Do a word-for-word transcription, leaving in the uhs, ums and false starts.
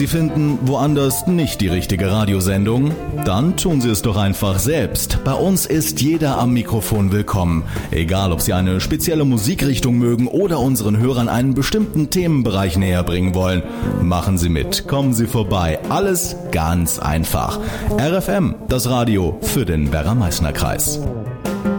Sie finden woanders nicht die richtige Radiosendung? Dann tun Sie es doch einfach selbst. Bei uns ist jeder am Mikrofon willkommen. Egal, ob Sie eine spezielle Musikrichtung mögen oder unseren Hörern einen bestimmten Themenbereich näher bringen wollen. Machen Sie mit, kommen Sie vorbei. Alles ganz einfach. R F M, das Radio für den Werra-Meißner-Kreis.